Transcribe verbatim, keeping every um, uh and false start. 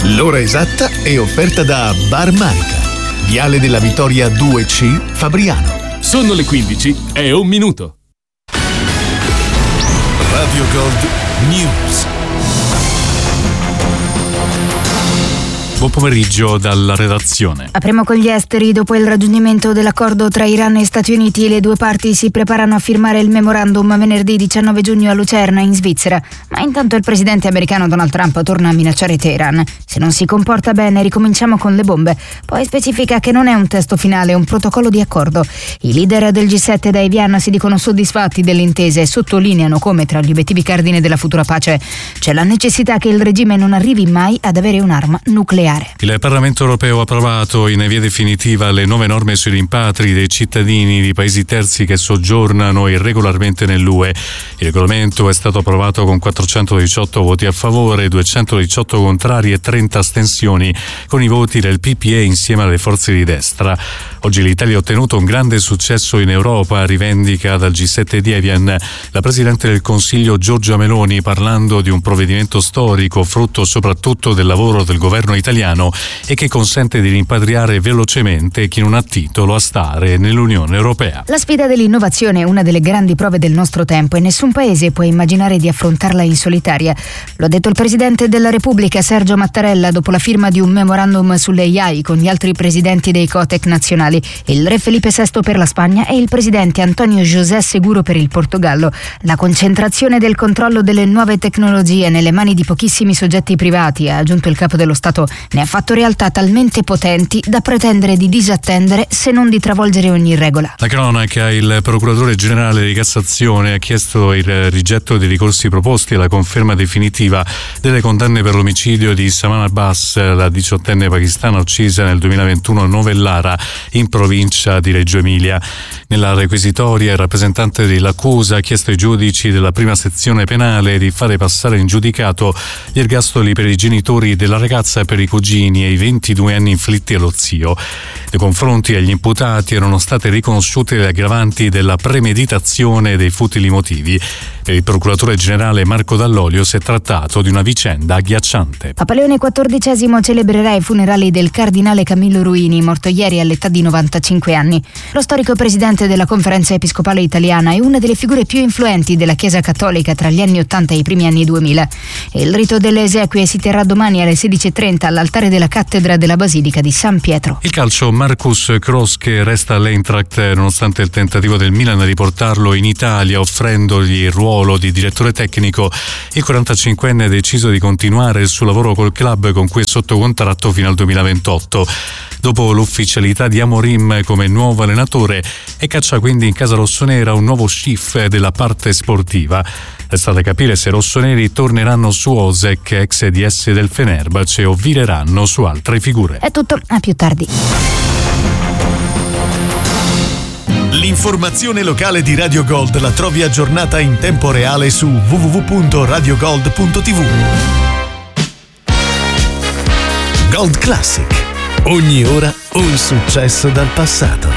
L'ora esatta è offerta da Bar Manica, Viale della Vittoria due C, Fabriano. Sono le quindici e un minuto. Radio Gold News. Buon pomeriggio dalla redazione. Apriamo con gli esteri. Dopo il raggiungimento dell'accordo tra Iran e Stati Uniti, le due parti si preparano a firmare il memorandum venerdì diciannove giugno a Lucerna, in Svizzera. Ma intanto il presidente americano Donald Trump torna a minacciare Teheran. Se non si comporta bene, ricominciamo con le bombe. Poi specifica che non è un testo finale, è un protocollo di accordo. I leader del G sette da Evian si dicono soddisfatti delle intese e sottolineano come tra gli obiettivi cardine della futura pace c'è la necessità che il regime non arrivi mai ad avere un'arma nucleare. Il Parlamento europeo ha approvato in via definitiva le nuove norme sui rimpatri dei cittadini di paesi terzi che soggiornano irregolarmente nell'U E. Il regolamento è stato approvato con quattrocentodiciotto voti a favore, duecentodiciotto contrari e trenta astensioni, con i voti del P P E insieme alle forze di destra. Oggi l'Italia ha ottenuto un grande successo in Europa, rivendica dal G sette di Evian la Presidente del Consiglio Giorgia Meloni, parlando di un provvedimento storico, frutto soprattutto del lavoro del governo italiano e che consente di rimpatriare velocemente chi non ha titolo a stare nell'Unione Europea. La sfida dell'innovazione è una delle grandi prove del nostro tempo e nessun paese può immaginare di affrontarla in solitaria. Lo ha detto il Presidente della Repubblica Sergio Mattarella dopo la firma di un memorandum sulle A I con gli altri presidenti dei Cotec nazionali, il Re Felipe sesto per la Spagna e il Presidente Antonio José Seguro per il Portogallo. La concentrazione del controllo delle nuove tecnologie nelle mani di pochissimi soggetti privati, ha aggiunto il Capo dello Stato, ne ha fatto realtà talmente potenti da pretendere di disattendere se non di travolgere ogni regola. La cronaca: il procuratore generale di Cassazione ha chiesto il rigetto dei ricorsi proposti e la conferma definitiva delle condanne per l'omicidio di Saman Abbas, la diciottenne pakistana uccisa nel duemilaventuno a Novellara, in provincia di Reggio Emilia. Nella requisitoria il rappresentante dell'accusa ha chiesto ai giudici della prima sezione penale di fare passare in giudicato gli ergastoli per i genitori della ragazza e per i cugini e i ventidue anni inflitti allo zio. Nei confronti agli imputati erano state riconosciute le aggravanti della premeditazione e dei futili motivi. Per il procuratore generale Marco Dall'Olio si è trattato di una vicenda agghiacciante. Papa Leone quattordicesimo celebrerà i funerali del cardinale Camillo Ruini, morto ieri all'età di novantacinque anni. Lo storico presidente della Conferenza Episcopale Italiana è una delle figure più influenti della Chiesa Cattolica tra gli anni ottanta e i primi anni duemila. Il rito delle esequie si terrà domani alle sedici e trenta all'altare della cattedra della Basilica di San Pietro. Il calcio: Marcus Kroos resta all'Eintracht nonostante il tentativo del Milan di portarlo in Italia offrendogli il ruolo di direttore tecnico. Il quarantacinquenne ha deciso di continuare il suo lavoro col club con cui è sotto contratto fino al duemilaventotto. Dopo l'ufficialità di Amorim come nuovo allenatore, e caccia quindi in casa rossonera un nuovo chief della parte sportiva. Resta da capire se i rossoneri torneranno su Osek, ex D S del Fenerbahce, o vireranno su altre figure. È tutto, a più tardi. L'informazione locale di Radio Gold la trovi aggiornata in tempo reale su w w w punto radio gold punto t v. Gold Classic. Ogni ora un successo dal passato.